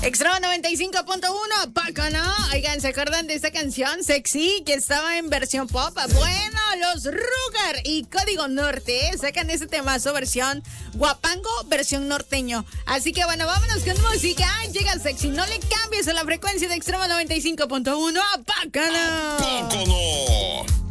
Extremo 95.1, Paco, ¿no? Oigan, ¿se acuerdan de esta canción Sexy que estaba en versión pop? Bueno, los Ruger y Código Norte sacan ese temazo versión guapango, versión norteño. Así que bueno, vámonos con música. Llega Sexy, no le cambies a la frecuencia de Extremo 95.1, Paco, ¿no? Paco, no.